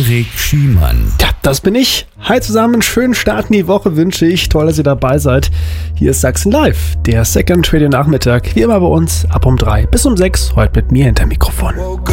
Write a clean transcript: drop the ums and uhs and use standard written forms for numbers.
Erik Schiemann. Ja, das bin ich. Hi zusammen, schönen Start in die Woche wünsche ich. Toll, dass ihr dabei seid. Hier ist Sachsen Live, der Second Radio Nachmittag. Wie immer bei uns ab um 3 bis um 6. Heute mit mir hinter Mikrofon.